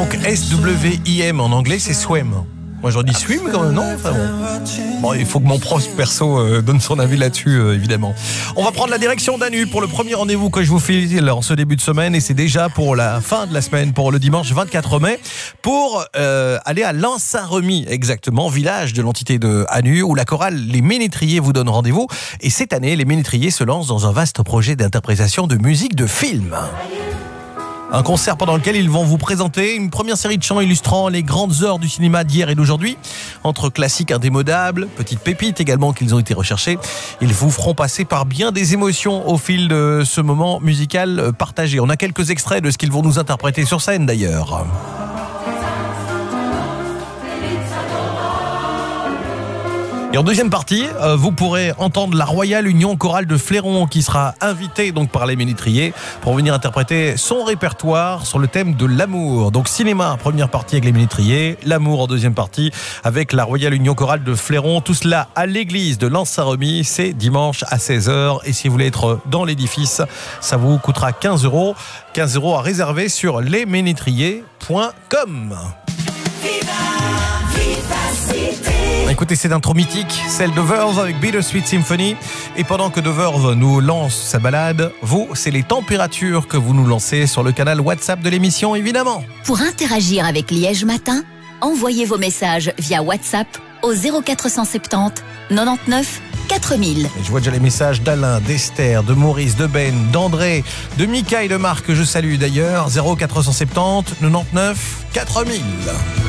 Donc S-W-I-M en anglais, c'est swim. Moi j'aurais dit swim quand même, non? Enfin, bon, il faut que mon prof perso donne son avis là-dessus, évidemment. On va prendre la direction d'Anu pour le premier rendez-vous que je vous file en ce début de semaine, et c'est déjà pour la fin de la semaine, pour le dimanche 24 mai, pour aller à Lens-Saint-Remy, exactement, village de l'entité de Anu, où la chorale Les Ménétriers vous donne rendez-vous. Et cette année, les Ménétriers se lancent dans un vaste projet d'interprétation de musique de film. Un concert pendant lequel ils vont vous présenter une première série de chants illustrant les grandes heures du cinéma d'hier et d'aujourd'hui. Entre classiques indémodables, petites pépites également qu'ils ont été recherchés, ils vous feront passer par bien des émotions au fil de ce moment musical partagé. On a quelques extraits de ce qu'ils vont nous interpréter sur scène d'ailleurs. Et en deuxième partie, vous pourrez entendre la Royale Union Chorale de Fléron qui sera invitée donc par les Ménétriers pour venir interpréter son répertoire sur le thème de l'amour. Donc cinéma, première partie avec les Ménétriers, l'amour en deuxième partie avec la Royale Union Chorale de Fléron. Tout cela à l'église de Lens-Saint-Remy, c'est dimanche à 16h. Et si vous voulez être dans l'édifice, ça vous coûtera 15 €. 15 € à réserver sur lesménétriers.com. Écoutez cette intro mythique, celle de Verve avec Bittersweet Symphony. Et pendant que The Verve nous lance sa balade, vous, c'est les températures que vous nous lancez sur le canal WhatsApp de l'émission, évidemment. Pour interagir avec Liège Matin, envoyez vos messages via WhatsApp au 0470 99 4000. Et je vois déjà les messages d'Alain, d'Esther, de Maurice, de Ben, d'André, de Mika et de Marc, que je salue d'ailleurs. 0470 99 4000.